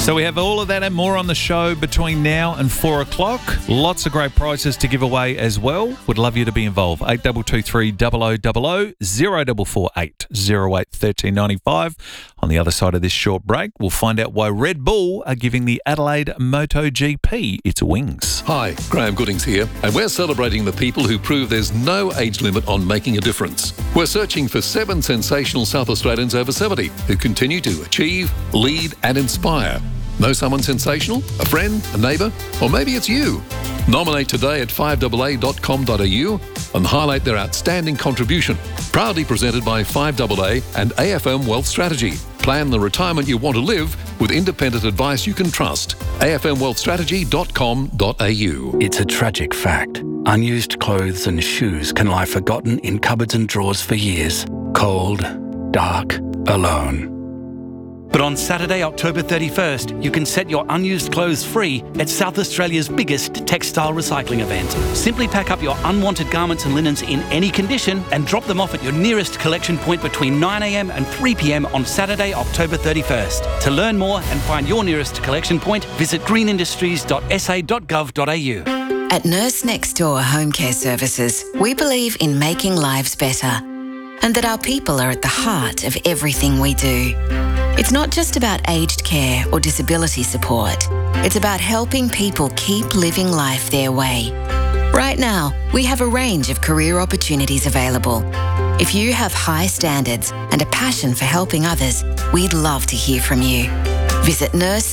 So we have all of that and more on the show between now and 4 o'clock. Lots of great prizes to give away as well. Would love you to be involved. 8223 0000 0448 08 1395. On the other side of this short break, we'll find out why Red Bull are giving the Adelaide MotoGP its wings. Hi, Graham Goodings here, and we're celebrating the people who prove there's no age limit on making a difference. We're searching for 7 sensational South Australians over 70 who continue to achieve, lead and inspire. Know someone sensational? A friend? A neighbour? Or maybe it's you? Nominate today at 5AA.com.au and highlight their outstanding contribution. Proudly presented by 5AA and AFM Wealth Strategy. Plan the retirement you want to live with independent advice you can trust. afmwealthstrategy.com.au. It's a tragic fact. Unused clothes and shoes can lie forgotten in cupboards and drawers for years. Cold, dark, alone. But on Saturday, October 31st, you can set your unused clothes free at South Australia's biggest textile recycling event. Simply pack up your unwanted garments and linens in any condition and drop them off at your nearest collection point between 9am and 3pm on Saturday, October 31st. To learn more and find your nearest collection point, visit greenindustries.sa.gov.au. At Nurse Next Door Home Care Services, we believe in making lives better and that our people are at the heart of everything we do. It's not just about aged care or disability support. It's about helping people keep living life their way. Right now, we have a range of career opportunities available. If you have high standards and a passion for helping others, we'd love to hear from you. Visit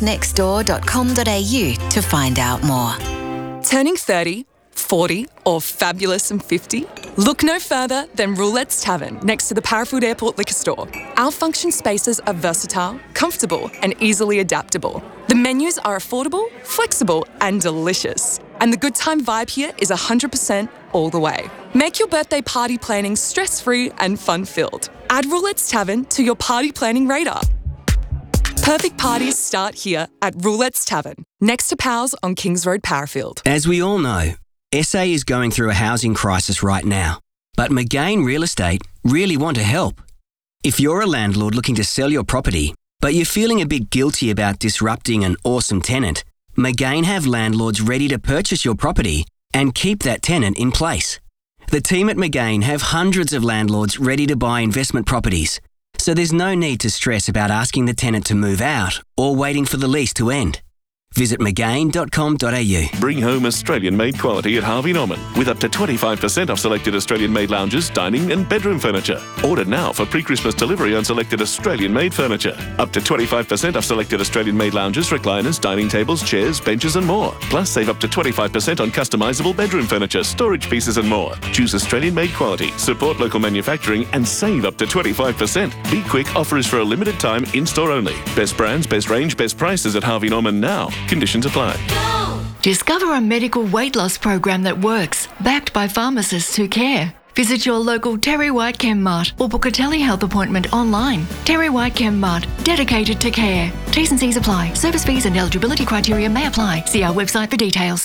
nursenextdoor.com.au to find out more. Turning 30, 40 or fabulous and 50? Look no further than Roulette's Tavern next to the Parafield Airport Liquor Store. Our function spaces are versatile, comfortable and easily adaptable. The menus are affordable, flexible and delicious. And the good time vibe here is 100% all the way. Make your birthday party planning stress-free and fun-filled. Add Roulette's Tavern to your party planning radar. Perfect parties start here at Roulette's Tavern, next to Powell's on Kings Road, Parafield. As we all know, SA is going through a housing crisis right now, but McGain Real Estate really want to help. If you're a landlord looking to sell your property, but you're feeling a bit guilty about disrupting an awesome tenant, McGain have landlords ready to purchase your property and keep that tenant in place. The team at McGain have hundreds of landlords ready to buy investment properties, so there's no need to stress about asking the tenant to move out or waiting for the lease to end. Visit McGain.com.au. Bring home Australian-made quality at Harvey Norman with up to 25% off selected Australian-made lounges, dining and bedroom furniture. Order now for pre-Christmas delivery on selected Australian-made furniture. Up to 25% off selected Australian-made lounges, recliners, dining tables, chairs, benches and more. Plus save up to 25% on customisable bedroom furniture, storage pieces and more. Choose Australian-made quality, support local manufacturing and save up to 25%. Be quick, offer is for a limited time, in-store only. Best brands, best range, best prices at Harvey Norman now. Conditions apply. Discover a medical weight loss program that works, backed by pharmacists who care. Visit your local Terry White Chem Mart or book a telehealth appointment online. Terry White Chem Mart, dedicated to care. T's and C's apply. Service fees and eligibility criteria may apply. See our website for details.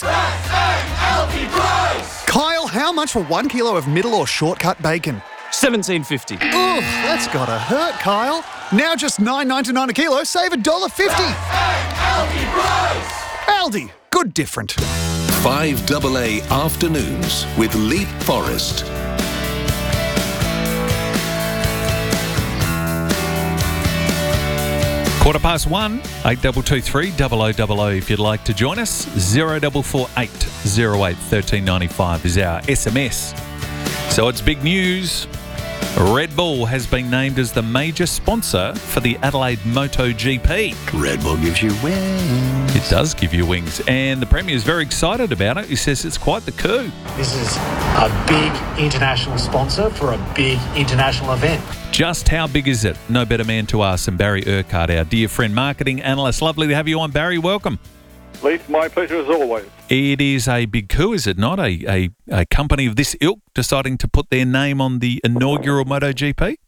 Kyle, how much for 1 kilo of middle or shortcut bacon? $17.50. Ugh, that's gotta hurt, Kyle. Now just $9.99 a kilo, save $1.50. Aldi, good different. 5AA Afternoons with Leap Forest. Quarter past 1, 8223 0000 if you'd like to join us. 0448 08 1395 is our SMS. So it's big news. Red Bull has been named as the major sponsor for the Adelaide MotoGP. Red Bull gives you wings. It does give you wings. And the Premier is very excited about it. He says it's quite the coup. This is a big international sponsor for a big international event. Just how big is it? No better man to ask than Barry Urquhart, our dear friend, marketing analyst. Lovely to have you on, Barry. Welcome. Leith, my pleasure as always. It is a big coup, is it not? A company of this ilk deciding to put their name on the inaugural MotoGP?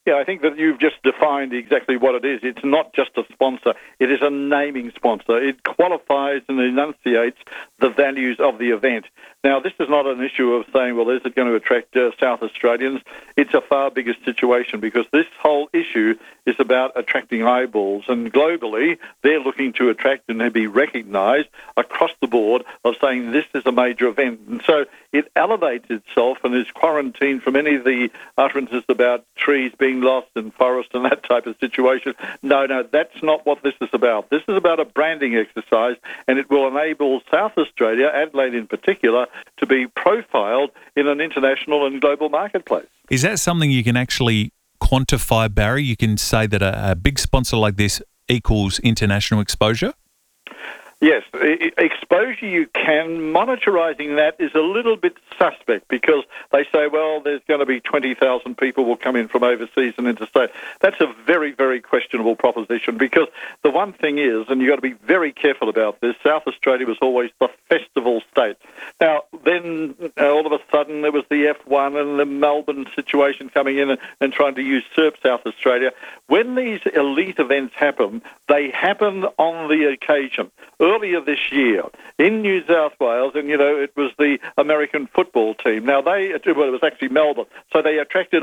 Yeah, I think that you've just defined exactly what it is. It's not just a sponsor. It is a naming sponsor. It qualifies and enunciates the values of the event. Now, this is not an issue of saying, well, is it going to attract South Australians? It's a far bigger situation because this whole issue is about attracting eyeballs. And globally, they're looking to attract and be recognised across the board of saying this is a major event. And so it elevates itself and is quarantined from any of the utterances about trees being lost and forest and that type of situation. No, that's not what this is about. This is about a branding exercise, and it will enable South Australia, Adelaide in particular, to be profiled in an international and global marketplace. Is that something you can actually quantify, Barry? You can say that a big sponsor like this equals international exposure? Yes, exposure you can. Monitorising that is a little bit suspect because they say, well, there's going to be 20,000 people will come in from overseas and interstate. That's a very, very questionable proposition because the one thing is, and you've got to be very careful about this, South Australia was always the festival state. Now, then all of a sudden there was the F1 and the Melbourne situation coming in and trying to usurp South Australia. When these elite events happen, they happen on the occasion. Earlier this year in New South Wales, and, it was the American football team. Now, it was actually Melbourne. So they attracted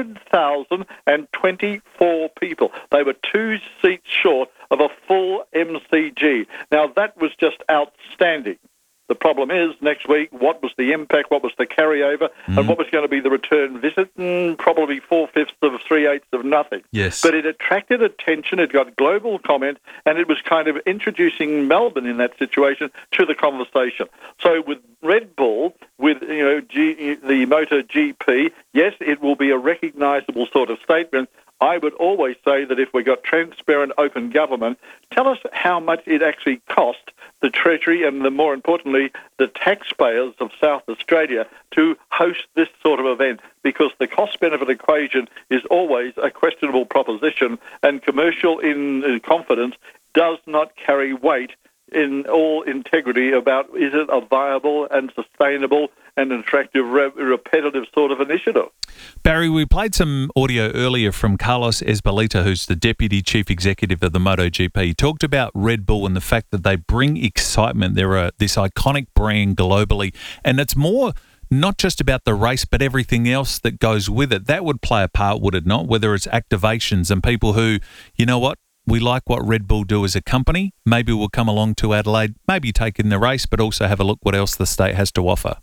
100,024 people. They were 2 seats short of a full MCG. Now, that was just outstanding. The problem is, next week, what was the impact, what was the carryover, and what was going to be the return visit? Probably 4/5 of 3/8 of nothing. Yes. But it attracted attention, it got global comment, and it was kind of introducing Melbourne in that situation to the conversation. So with Red Bull, with the MotoGP, yes, it will be a recognisable sort of statement. I would always say that if we got transparent, open government, tell us how much it actually cost the Treasury and, more importantly, the taxpayers of South Australia to host this sort of event, because the cost-benefit equation is always a questionable proposition, and commercial in confidence does not carry weight in all integrity about is it a viable and sustainable and attractive, repetitive sort of initiative. Barry, we played some audio earlier from Carlos Ezpeleta, who's the Deputy Chief Executive of the MotoGP. He talked about Red Bull and the fact that they bring excitement. They're this iconic brand globally, and it's more not just about the race, but everything else that goes with it. That would play a part, would it not? Whether it's activations and people who, you know what, we like what Red Bull do as a company. Maybe we'll come along to Adelaide, maybe take in the race, but also have a look what else the state has to offer.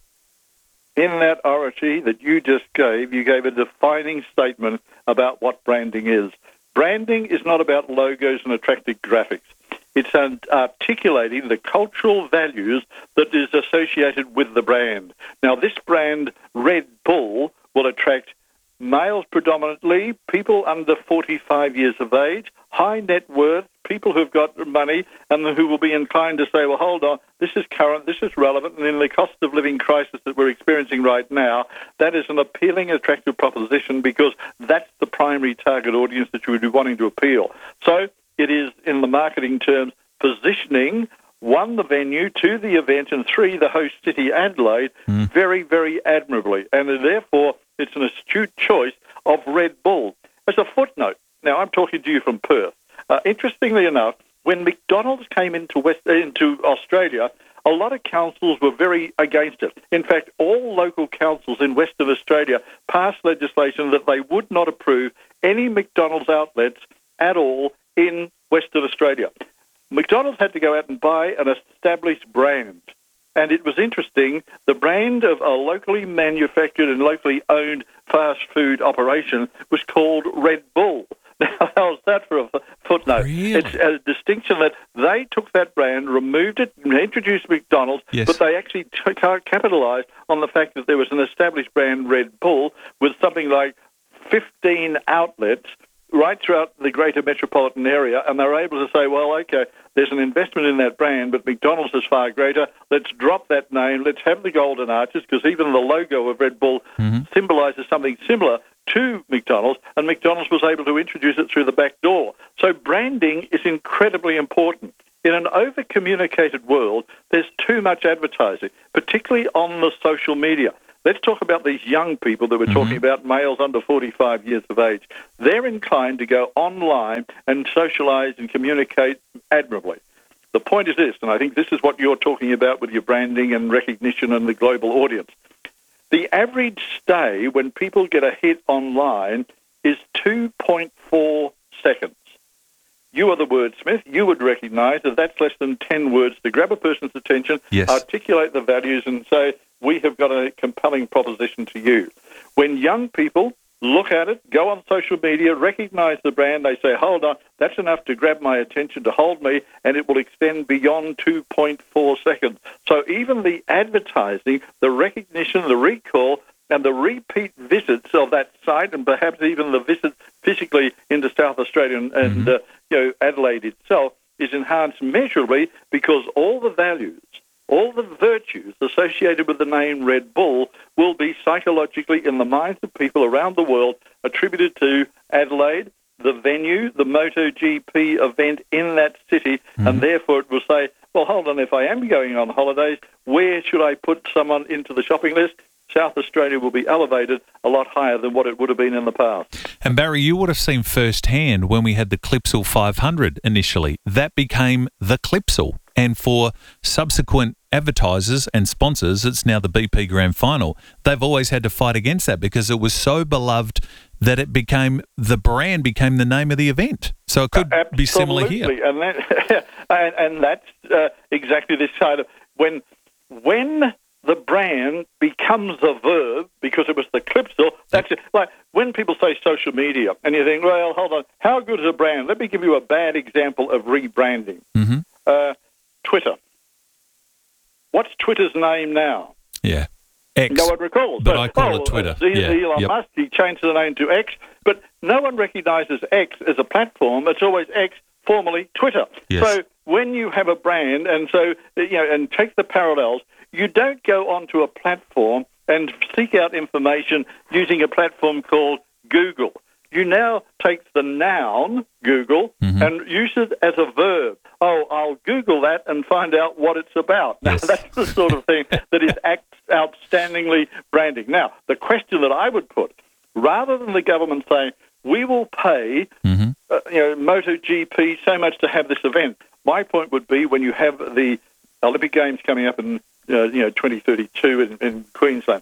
In that oratory that you just gave, you gave a defining statement about what branding is. Branding is not about logos and attractive graphics. It's articulating the cultural values that is associated with the brand. Now, this brand, Red Bull, will attract males predominantly, people under 45 years of age, high net worth, people who've got money and who will be inclined to say, well, hold on, this is current, this is relevant, and in the cost of living crisis that we're experiencing right now, that is an appealing, attractive proposition because that's the primary target audience that you would be wanting to appeal. So it is, in the marketing terms, positioning, 1, the venue, 2, the event, and 3, the host city, Adelaide, very, very admirably. And therefore, it's an astute choice of Red Bull. As a footnote, now I'm talking to you from Perth. Interestingly enough, when McDonald's came into Australia, a lot of councils were very against it. In fact, all local councils in Western Australia passed legislation that they would not approve any McDonald's outlets at all in Western Australia. McDonald's had to go out and buy an established brand. And it was interesting, the brand of a locally manufactured and locally owned fast food operation was called Red Bull. Now, how's that for a footnote? Really? It's a distinction that they took that brand, removed it, introduced McDonald's, Yes. but they actually capitalised on the fact that there was an established brand, Red Bull, with something like 15 outlets right throughout the greater metropolitan area, and they were able to say, well, okay, there's an investment in that brand, but McDonald's is far greater. Let's drop that name. Let's have the golden arches, because even the logo of Red Bull symbolises something similar to McDonald's, and McDonald's was able to introduce it through the back door. So branding is incredibly important. In an over-communicated world, there's too much advertising, particularly on the social media. Let's talk about these young people that we're talking about, males under 45 years of age. They're inclined to go online and socialise and communicate admirably. The point is this, and I think this is what you're talking about with your branding and recognition and the global audience. The average stay when people get a hit online is 2.4 seconds. You are the wordsmith. You would recognise that that's less than 10 words to grab a person's attention, articulate the values and say, we have got a compelling proposition to you. When young people look at it, go on social media, recognise the brand, they say, hold on, that's enough to grab my attention, to hold me, and it will extend beyond 2.4 seconds. So even the advertising, the recognition, the recall, and the repeat visits of that site, and perhaps even the visits physically into South Australia and Adelaide itself, is enhanced measurably because all the values, all the virtues associated with the name Red Bull will be psychologically in the minds of people around the world attributed to Adelaide, the venue, the MotoGP event in that city, and therefore it will say, well, hold on, if I am going on holidays, where should I put someone into the shopping list? South Australia will be elevated a lot higher than what it would have been in the past. And Barry, you would have seen firsthand when we had the Clipsal 500 initially. That became the Clipsal. And for subsequent advertisers and sponsors, it's now the BP Grand Final. They've always had to fight against that because it was so beloved that it became, the brand became the name of the event. So it could be similar here. And that's exactly this side of when the brand becomes a verb because it was the Clipsal. That's it. Like when people say social media and you think, well, hold on, how good is a brand? Let me give you a bad example of rebranding. Twitter. What's Twitter's name now? Yeah. X. No one recalls. But I call it Twitter. Elon Musk, he changed the name to X, but no one recognises X as a platform. It's always X, formerly Twitter. Yes. So when you have a brand, and so, and take the parallels, you don't go onto a platform and seek out information using a platform called Google. You now take the noun, Google, and use it as a verb. Oh, I'll Google that and find out what it's about. Now, that's the sort of thing that is outstandingly branding. Now, the question that I would put, rather than the government saying, we will pay MotoGP so much to have this event, my point would be when you have the Olympic Games coming up in 2032 in Queensland,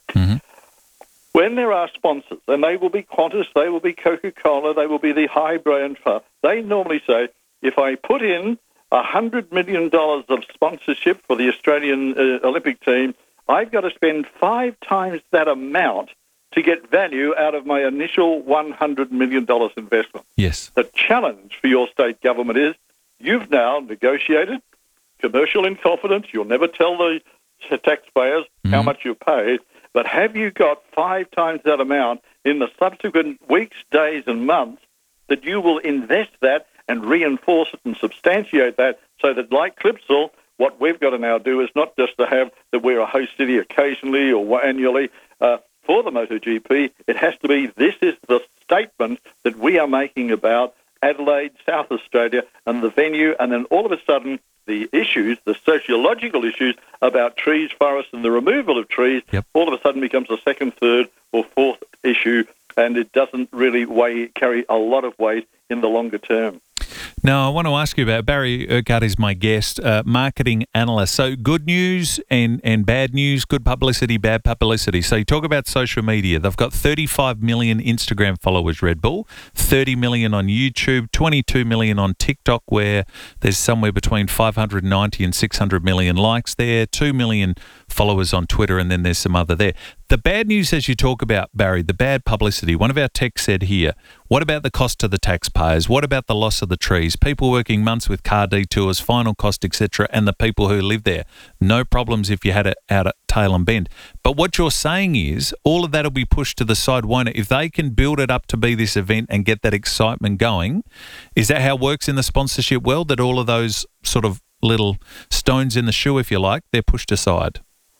when there are sponsors, and they will be Qantas, they will be Coca-Cola, they will be the high brand, they normally say, if I put in $100 million of sponsorship for the Australian Olympic team, I've got to spend 5 times that amount to get value out of my initial $100 million investment. Yes. The challenge for your state government is you've now negotiated commercial in confidence. You'll never tell the taxpayers how much you paid, but have you got 5 times that amount in the subsequent weeks, days and months that you will invest that and reinforce it and substantiate that so that, like Clipsal, what we've got to now do is not just to have that we're a host city occasionally or annually for the MotoGP. It has to be, this is the statement that we are making about Adelaide, South Australia, and the venue, and then all of a sudden the issues, the sociological issues about trees, forests, and the removal of trees, all of a sudden becomes a second, third, or fourth issue, and it doesn't really carry a lot of weight in the longer term. Now, I want to ask you about Barry Urquhart is my guest, marketing analyst. So good news and bad news, good publicity, bad publicity. So you talk about social media. They've got 35 million Instagram followers, Red Bull, 30 million on YouTube, 22 million on TikTok, where there's somewhere between 590 and 600 million likes there, 2 million followers on Twitter, and then there's some other there. The bad news, as you talk about, Barry, the bad publicity, one of our techs said here, what about the cost to the taxpayers? What about the loss of the trees? People working months with car detours, final cost, etc., and the people who live there. No problems if you had it out at Tail and Bend. But what you're saying is all of that will be pushed to the side, won't it? If they can build it up to be this event and get that excitement going, is that how it works in the sponsorship world, that all of those sort of little stones in the shoe, if you like, they're pushed aside?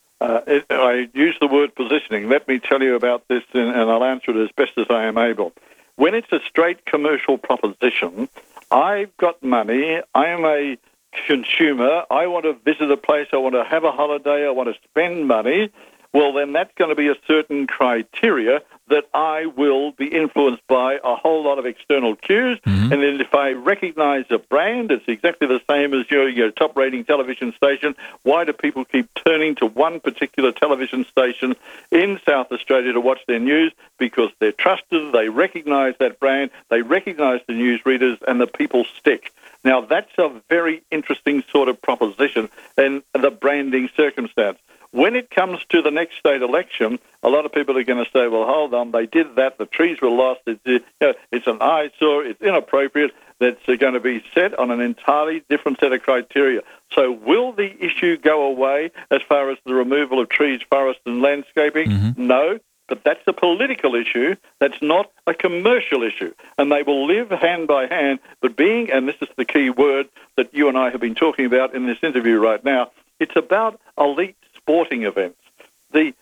I use the word positioning. Let me tell you about this, and I'll answer it as best as I am able. When it's a straight commercial proposition, I've got money, I am a consumer, I want to visit a place, I want to have a holiday, I want to spend money. well, then that's going to be a certain criteria that I will be influenced by a whole lot of external cues. And then if I recognize a brand, it's exactly the same as your top-rating television station. Why do people keep turning to one particular television station in South Australia to watch their news? Because they're trusted, they recognize that brand, they recognize the newsreaders, and the people stick. Now, that's a very interesting sort of proposition in the branding circumstance. When it comes to the next state election, a lot of people are going to say, well, hold on, they did that, the trees were lost, it's an eyesore, it's inappropriate, that's going to be set on an entirely different set of criteria. So will the issue go away as far as the removal of trees, forests and landscaping? No, but that's a political issue. That's not a commercial issue. And they will live hand by hand, but being, and this is the key word that you and I have been talking about in this interview right now, it's about elite sporting events. The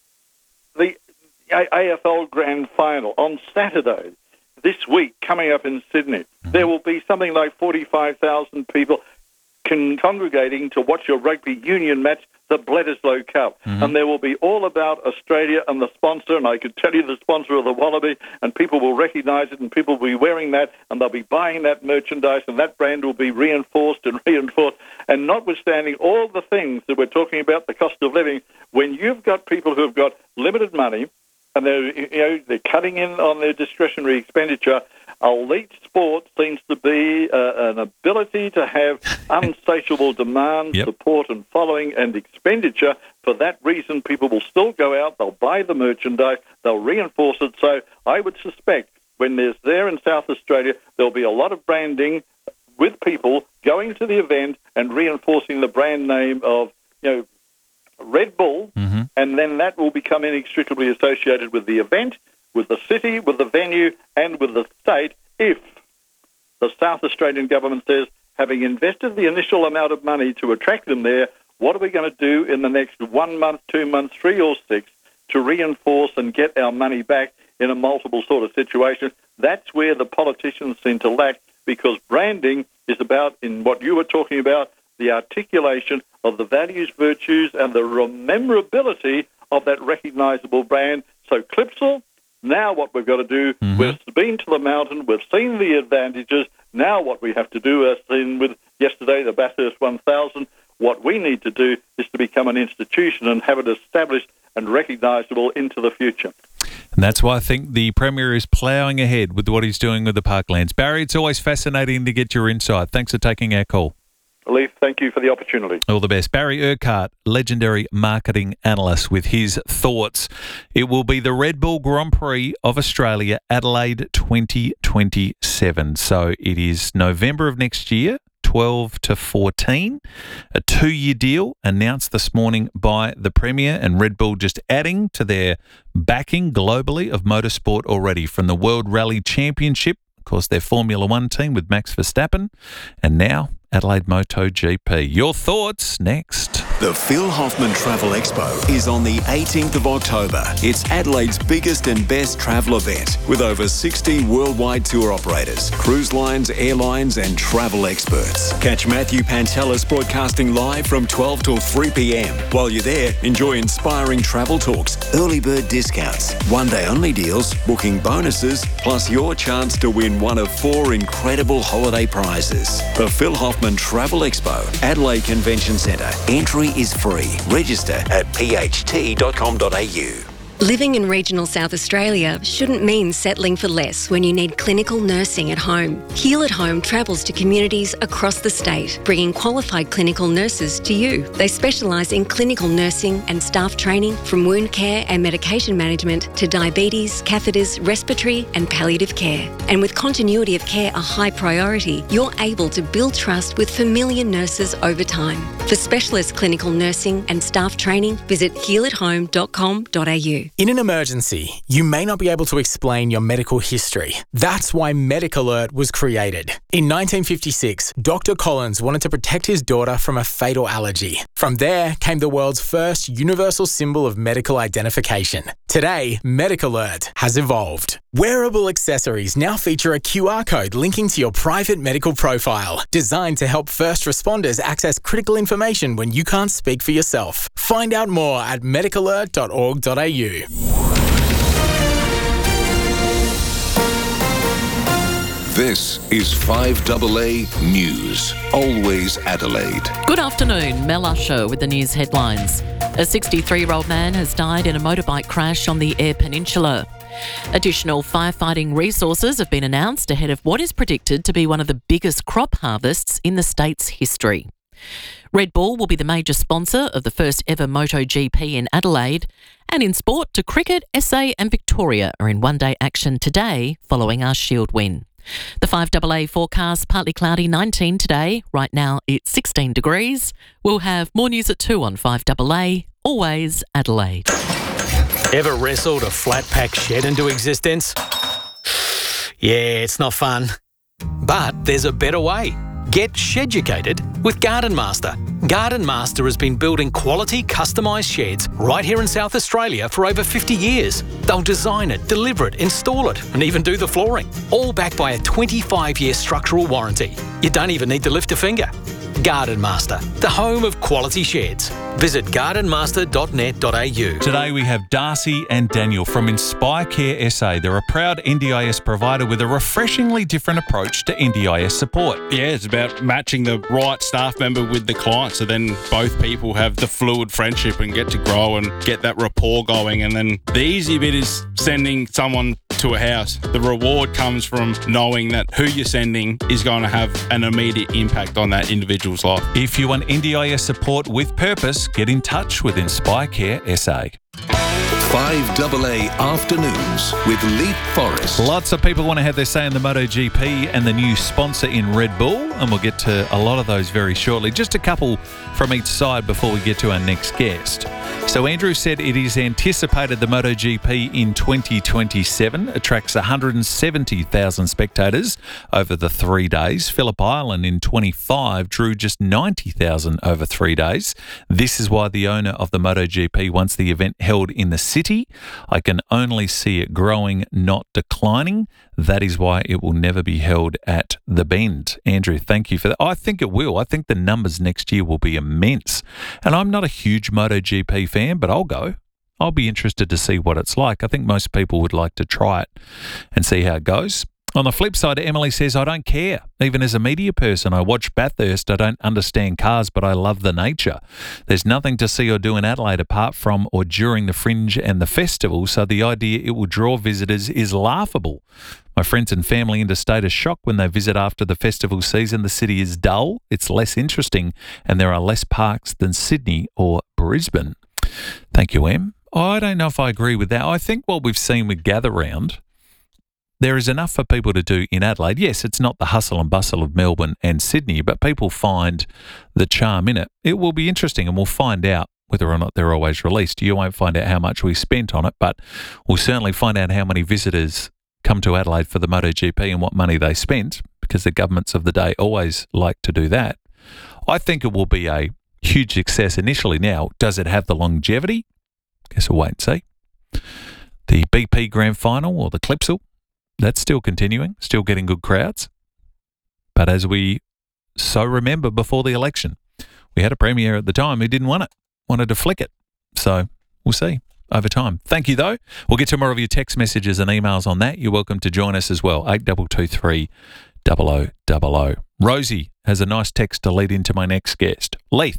AFL Grand Final on Saturday this week coming up in Sydney. There will be something like 45,000 people congregating to watch your rugby union match, the Bledisloe Cup. And there will be all about Australia and the sponsor, and I could tell you the sponsor of the Wallaby, and people will recognise it, and people will be wearing that, and they'll be buying that merchandise, and that brand will be reinforced and reinforced. And notwithstanding all the things that we're talking about, the cost of living, when you've got people who have got limited money, and they're cutting in on their discretionary expenditure, elite sport seems to be an ability to have unsatiable demand, support and following and expenditure. For that reason, people will still go out, they'll buy the merchandise, they'll reinforce it. So I would suspect when there's there in South Australia, there'll be a lot of branding with people going to the event and reinforcing the brand name of, Red Bull, and then that will become inextricably associated with the event, with the city, with the venue, and with the state, if the South Australian government says, having invested the initial amount of money to attract them there, what are we going to do in the next 1 month, 2 months, 3 or 6 to reinforce and get our money back in a multiple sort of situation? That's where the politicians seem to lack, because branding is about, in what you were talking about, the articulation of the values, virtues, and the rememberability of that recognisable brand. So Clipsal, now what we've got to do, we've been to the mountain, we've seen the advantages, now what we have to do, as seen with yesterday, the Bathurst 1000, what we need to do is to become an institution and have it established and recognisable into the future. And that's why I think the Premier is ploughing ahead with what he's doing with the Parklands. Barry, it's always fascinating to get your insight. Thanks for taking our call. Leif, thank you for the opportunity. All the best. Barry Urquhart, legendary marketing analyst, with his thoughts. It will be the Red Bull Grand Prix of Australia, Adelaide 2027. So it is November of next year, 12 to 14. A 2-year deal announced this morning by the Premier, and Red Bull just adding to their backing globally of motorsport already, from the World Rally Championship, of course, their Formula One team with Max Verstappen, and now Adelaide MotoGP. Your thoughts next. The Phil Hoffman Travel Expo is on the 18th of October. It's Adelaide's biggest and best travel event, with over 60 worldwide tour operators, cruise lines, airlines and travel experts. Catch Matthew Pantelis broadcasting live from 12 till 3 p.m. While you're there, enjoy inspiring travel talks, early bird discounts, one-day only deals, booking bonuses, plus your chance to win one of 4 incredible holiday prizes. The Phil Hoffman Travel Expo, Adelaide Convention Centre. Entry is free. Register at pht.com.au. Living in regional South Australia shouldn't mean settling for less when you need clinical nursing at home. Heal at Home travels to communities across the state, bringing qualified clinical nurses to you. They specialise in clinical nursing and staff training, from wound care and medication management to diabetes, catheters, respiratory and palliative care. And with continuity of care a high priority, you're able to build trust with familiar nurses over time. For specialist clinical nursing and staff training, visit healathome.com.au. In an emergency, you may not be able to explain your medical history. That's why Medic Alert was created. In 1956, Dr. Collins wanted to protect his daughter from a fatal allergy. From From there came the world's first universal symbol of medical identification. Today, MedicAlert has evolved. Wearable accessories now feature a QR code linking to your private medical profile, designed to help first responders access critical information when you can't speak for yourself. Find out more at medicalert.org.au. This is 5AA News, always Adelaide. Good afternoon, Mel Usher with the news headlines. A 63-year-old man has died in a motorbike crash on the Eyre Peninsula. Additional firefighting resources have been announced ahead of what is predicted to be one of the biggest crop harvests in the state's history. Red Bull will be the major sponsor of the first ever MotoGP in Adelaide. And in sport, to cricket, SA and Victoria are in one-day action today following our Shield win. The 5AA forecast, partly cloudy, 19 today. Right now it's 16 degrees. We'll have more news at 2 on 5AA, always Adelaide. Ever wrestled a flat pack shed into existence? Yeah, it's not fun. But there's a better way. Get sheducated with Garden Master. Garden Master has been building quality customised sheds right here in South Australia for over 50 years. They'll design it, deliver it, install it, and even do the flooring. All backed by a 25-year structural warranty. You don't even need to lift a finger. Garden Master, the home of quality sheds. Visit gardenmaster.net.au. Today we have Darcy and Daniel from Inspire Care SA. They're a proud NDIS provider with a refreshingly different approach to NDIS support. Yeah, it's about matching the right staff member with the client, so then both people have the fluid friendship and get to grow and get that rapport going. And then the easy bit is sending someone to a house. The reward comes from knowing that who you're sending is going to have an immediate impact on that individual's life. If you want NDIS support with purpose, get in touch with Inspire Care SA. 5AA Afternoons with Leap Forest. Lots of people want to have their say in the MotoGP and the new sponsor in Red Bull, and we'll get to a lot of those very shortly. Just a couple from each side before we get to our next guest. So Andrew said it is anticipated the MotoGP in 2027 attracts 170,000 spectators over the 3 days. Phillip Island in 25 drew just 90,000 over 3 days. This is why the owner of the MotoGP wants the event held in the city. I can only see it growing, not declining. That is why it will never be held at the Bend. Andrew, thank you for that. I think it will. I think the numbers next year will be immense. And I'm not a huge MotoGP fan, but I'll go. I'll be interested to see what it's like. I think most people would like to try it and see how it goes. On the flip side, Emily says, I don't care. Even as a media person, I watch Bathurst. I don't understand cars, but I love the nature. There's nothing to see or do in Adelaide apart from or during the Fringe and the festival, so the idea it will draw visitors is laughable. My friends and family interstate are shocked when they visit after the festival season. The city is dull, it's less interesting, and there are less parks than Sydney or Brisbane. Thank you, Em. I don't know if I agree with that. I think what we've seen with Gather Round, there is enough for people to do in Adelaide. Yes, it's not the hustle and bustle of Melbourne and Sydney, but people find the charm in it. It will be interesting, and we'll find out whether or not they're always released. You won't find out how much we spent on it, but we'll certainly find out how many visitors come to Adelaide for the MotoGP and what money they spent, because the governments of the day always like to do that. I think it will be a huge success initially. Now, does it have the longevity? Guess we'll wait and see. The BP Grand Final or the Clipsal, that's still continuing, still getting good crowds. But as we so remember before the election, we had a premier at the time who didn't want it, wanted to flick it. So we'll see over time. Thank you, though. We'll get to more of your text messages and emails on that. You're welcome to join us as well, 8223 0000. Rosie has a nice text to lead into my next guest. Leith,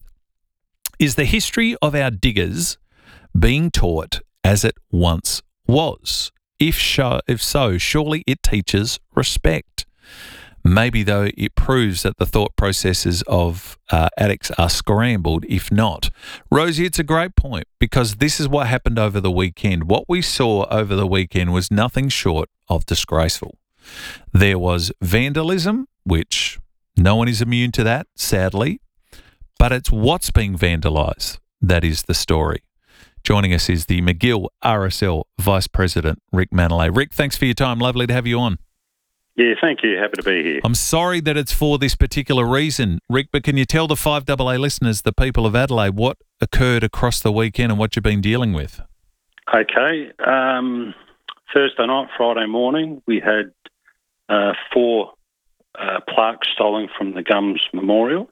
is the history of our diggers being taught as it once was? If so, surely it teaches respect. Maybe, though, it proves that the thought processes of addicts are scrambled, if not. Rosie, it's a great point, because this is what happened over the weekend. What we saw over the weekend was nothing short of disgraceful. There was vandalism, which no one is immune to that, sadly, but it's what's being vandalised that is the story. Joining us is the McGill RSL Vice President, Rick Manolay. Rick, thanks for your time. Lovely to have you on. Yeah, thank you. Happy to be here. I'm sorry that it's for this particular reason, Rick, but can you tell the 5AA listeners, the people of Adelaide, what occurred across the weekend and what you've been dealing with? Okay. Thursday night, Friday morning, we had 4 plaques stolen from the Gums Memorial.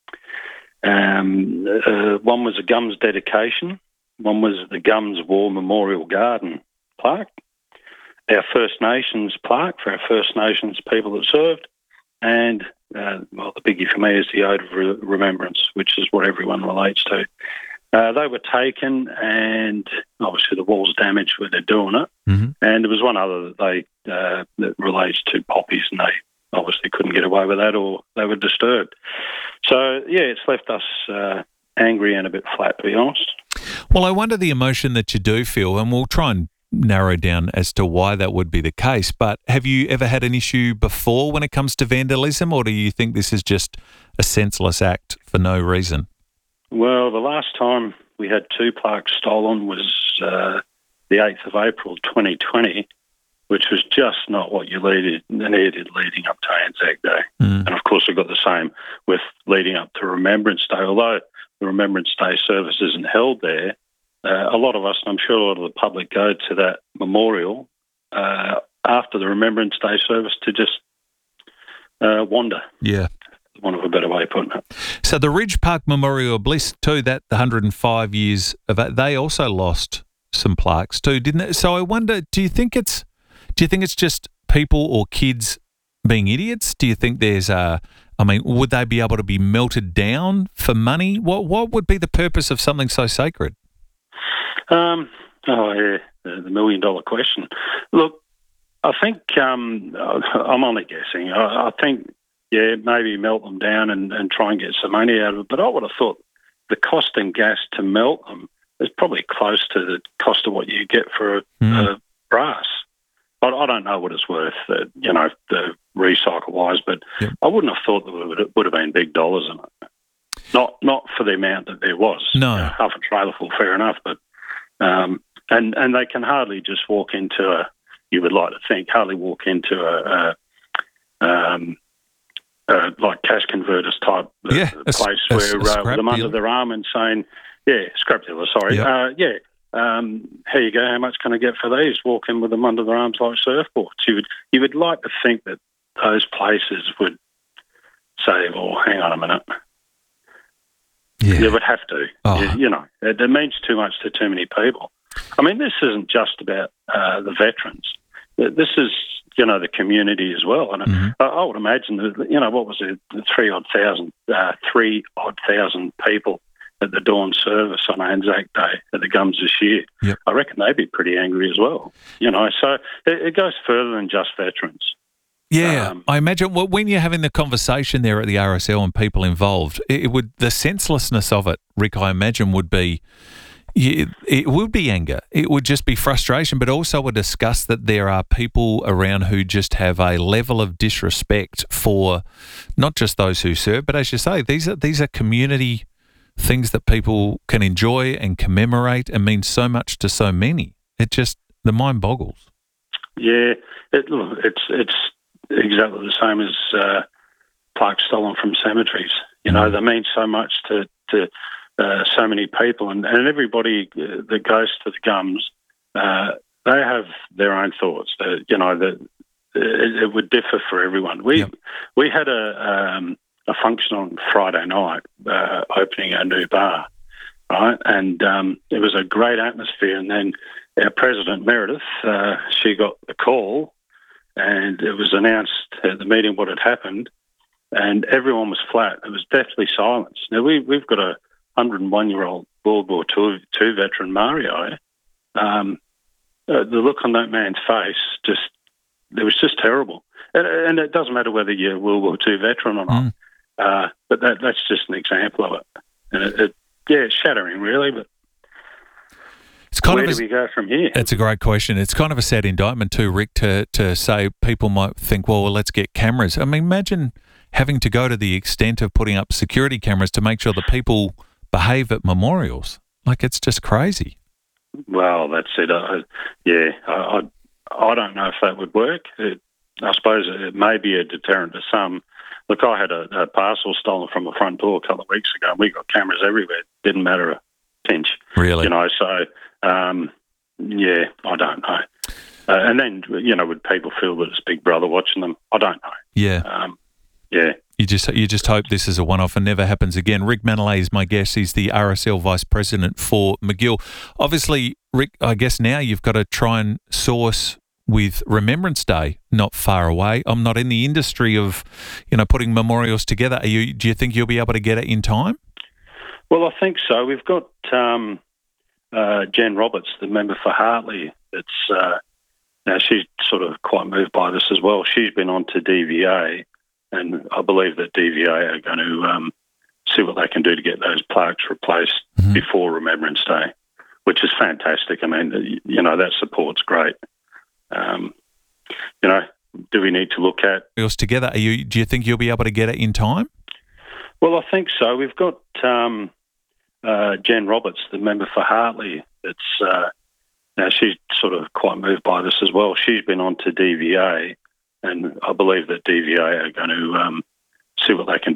One was a Gums dedication. One was the Gums War Memorial Garden plaque. Our First Nations plaque for our First Nations people that served. And, the biggie for me is the Ode of Remembrance, which is what everyone relates to. They were taken, and obviously the wall's damaged where they're doing it. Mm-hmm. And there was one other that relates to poppies, and they obviously couldn't get away with that, or they were disturbed. So, yeah, it's left us angry and a bit flat, to be honest. Well, I wonder the emotion that you do feel, and we'll try and narrow down as to why that would be the case. But have you ever had an issue before when it comes to vandalism, or do you think this is just a senseless act for no reason? Well, the last time we had 2 plaques stolen was the 8th of April 2020, which was just not what you needed leading up to Anzac Day. Mm. And, of course, we've got the same with leading up to Remembrance Day. Although the Remembrance Day service isn't held there, a lot of us, and I'm sure a lot of the public, go to that memorial after the Remembrance Day service to just wander. Yeah. Want of a better way of putting it. So the Ridge Park Memorial of Bliss too, that the 105 years of it, they also lost some plaques too, didn't it? So I wonder, do you think it's just people or kids being idiots? Do you think there's would they be able to be melted down for money? What would be the purpose of something so sacred? The $1 million question. Look, I think I'm only guessing. I think. Yeah, maybe melt them down and try and get some money out of it. But I would have thought the cost in gas to melt them is probably close to the cost of what you get for a brass. I don't know what it's worth, the recycle-wise, but yep. I wouldn't have thought that it would have been big dollars in it. Not for the amount that there was. No. Half a trailer full, fair enough. But and they can hardly just walk into you would like to think, hardly walk into like cash converters type place where with them under their arm and saying, scrap dealer, sorry. Yep. Here you go, how much can I get for these? Walk in with them under their arms like surfboards. You would like to think that those places would say, well, hang on a minute. Yeah. You would have to. Oh. It means too much to too many people. I mean, this isn't just about the veterans. This is, the community as well. And I would imagine that, what was it, 3,000 people at the dawn service on Anzac Day at the Gums this year. Yep. I reckon they'd be pretty angry as well. So it goes further than just veterans. Yeah, I imagine when you're having the conversation there at the RSL and people involved, the senselessness of it, Rick, I imagine would be, it would be anger. It would just be frustration, but also a disgust that there are people around who just have a level of disrespect for not just those who serve, but as you say, these are community things that people can enjoy and commemorate and mean so much to so many. The mind boggles. Yeah, it's exactly the same as plaques stolen from cemeteries. They mean so much to so many people, and everybody that goes to the Gums, they have their own thoughts. It would differ for everyone. We had a function on Friday night, opening our new bar, right? And it was a great atmosphere. And then our president, Meredith, she got the call, and it was announced at the meeting what had happened, and everyone was flat. It was deathly silence. Now, we've got a 101-year-old World War II veteran, Mario. The look on that man's face, it was just terrible. And it doesn't matter whether you're a World War II veteran or not, but that's just an example of it. And it's shattering, really, but where do we go from here? It's a great question. It's kind of a sad indictment too, Rick, to say people might think, well, let's get cameras. I mean, imagine having to go to the extent of putting up security cameras to make sure that people behave at memorials. Like, it's just crazy. Well, that's it. I don't know if that would work. I suppose it may be a deterrent to some. Look, I had a parcel stolen from a front door a couple of weeks ago, and we got cameras everywhere. Didn't matter a pinch. Really? So, yeah, I don't know. And then, would people feel that it's Big Brother watching them? I don't know. Yeah. Yeah. You just hope this is a one-off and never happens again. Rick Manolay is my guest. He's the RSL Vice President for Magill. Obviously, Rick, I guess now you've got to try and source with Remembrance Day not far away. I'm not in the industry of, putting memorials together. Do you think you'll be able to get it in time? Well, I think so. We've got Jen Roberts, the member for Hartley. Now she's sort of quite moved by this as well. She's been on to DVA, and I believe that DVA are going to see what they can do to get those plaques replaced before Remembrance Day, which is fantastic. I mean, that support's great. Do we need to look at else together? Do you think you'll be able to get it in time? Well, I think so. We've got Jen Roberts, the member for Hartley. Now she's sort of quite moved by this as well. She's been on to DVA, and I believe that DVA are going to see what they can do